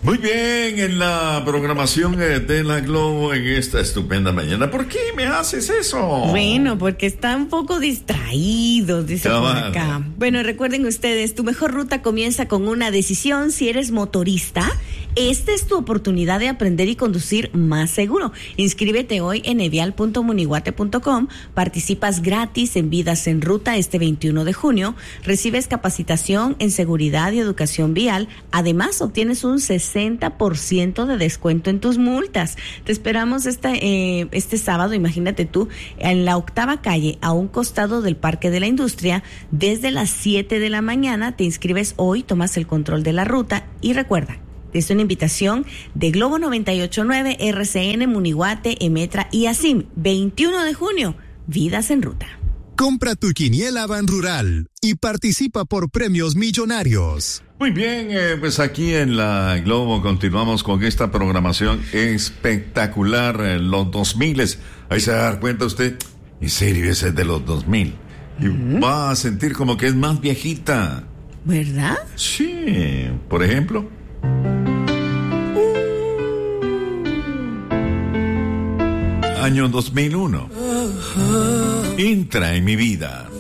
Muy bien, en la programación de la Globo en esta estupenda mañana. ¿Por qué me haces eso? Bueno, porque está un poco distraído, dice por acá. Bueno, recuerden ustedes, tu mejor ruta comienza con una decisión. Si eres motorista, esta es tu oportunidad de aprender y conducir más seguro. Inscríbete hoy en evial.munihuate.com. Participas gratis en Vidas en Ruta este 21 de junio. Recibes capacitación en seguridad y educación vial. Además, obtienes un 60% de descuento en tus multas. Te esperamos este sábado, imagínate tú, en la 8ª calle, a un costado del Parque de la Industria, desde las 7 de la mañana. Te inscribes hoy, tomas el control de la ruta y recuerda, es una invitación de Globo 98.9, RCN, Munihuate, Emetra y ASIM. 21 de junio, Vidas en Ruta. Compra tu quiniela Ban Rural y participa por premios millonarios. Muy bien, pues aquí en la Globo continuamos con esta programación espectacular, los 2000. Ahí se va a dar cuenta usted, en serio, ese es de los 2000. Y va a sentir como que es más viejita. ¿Verdad? Sí, por ejemplo. Año 2001. Entra en mi vida.